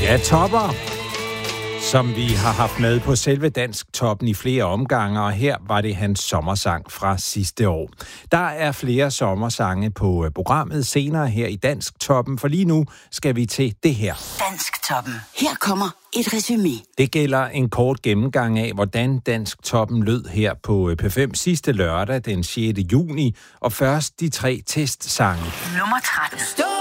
Ja, topper, som vi har haft med på selve Dansk Toppen i flere omgange, og her var det hans sommersang fra sidste år. Der er flere sommersange på programmet senere her i Dansk Toppen, for lige nu skal vi til det her. Dansk Toppen. Her kommer et resumé. Det gælder en kort gennemgang af, hvordan Dansk Toppen lød her på P5 sidste lørdag den 6. juni, og først de 3 testsange. Nummer 13.